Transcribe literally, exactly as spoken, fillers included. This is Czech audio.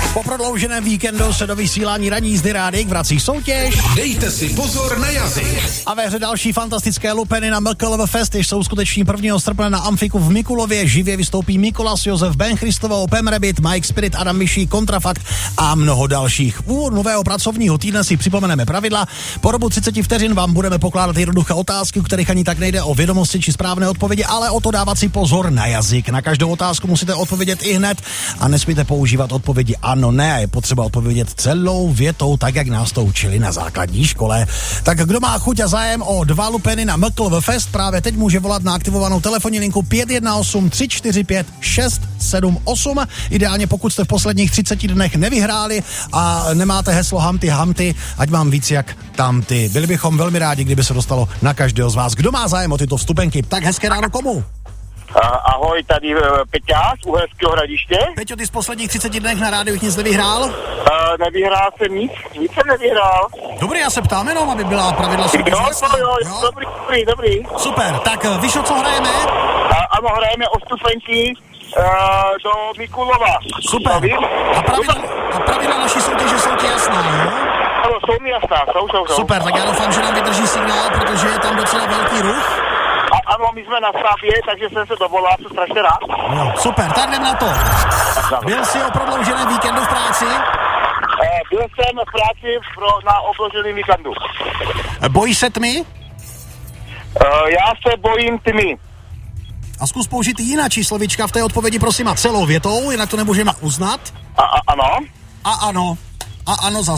Po prodlouženém víkendu se do vysílání ranní jízdy Rádik vrací soutěž. Dejte si pozor na jazyk. A ve hře další fantastické lupeny na M K L V Fest, jež jsou skuteční prvního srpna na Amfiku v Mikulově. Živě vystoupí Mikolas Josef, Ben Christovo, Pem Rabbit, Mike Spirit, Adam Myší, Kontrafakt a mnoho dalších. V úvodu nového pracovního týdne si připomeneme pravidla. Po dobu třicet vteřin vám budeme pokládat jednoduché otázky, u kterých ani tak nejde o vědomosti či správné odpovědi, ale o to dávat si pozor na jazyk. Na každou otázku musíte odpovědět i hned a nesmíte používat odpovědi ano, ne. Je potřeba odpovědět celou větou, tak jak nás to učili na základní škole. Tak kdo má chuť a zájem o dva lupeny na M K L V Fest, právě teď může volat na aktivovanou telefonní linku pět jedna osm tři čtyři pět šest sedm osm. Ideálně pokud jste v posledních třiceti dnech nevyhráli a nemáte heslo Hamty Hamty, ať mám víc jak tamty. Byli bychom velmi rádi, kdyby se dostalo na každého z vás. Kdo má zájem o tyto vstupenky, tak hezké ráno komu? Ahoj, tady Peťa z Uherského Hradiště. Peťo, ty z posledních třiceti dnech na rádiu nic nevyhrál? Uh, nevyhrál jsem nic, nic jsem nevyhrál. Dobrý, já se ptám jenom, aby byla pravidla soutěže. Jo, jo, jo, jo, dobrý, dobrý, dobrý. Super, tak víš, o co hrajeme? Uh, ano, hrajeme o stupenky uh, do Mikulova. Super, a pravidla, a pravidla naší soutěže jsou ti jasná, jo? Ano, jsou mi jasná, jsou, jsou, jsou. Super, tak já doufám, že nám vydrží signál, protože je tam docela velký ruch. A, ano, my jsme na stavbě, takže jsem se dovolal, jsem strašně rád. Jo, super, tak jdem na to. Byl jsi o prodlouženém víkendu v práci? Eh, byl jsem v práci pro, na obloženém víkendu. Bojíš se tmy? Eh, já se bojím tmy. A zkus použít jináčí slovíčka v té odpovědi, prosím, a celou větou, jinak to nemůžeme uznat. A, a ano? A ano. A ano za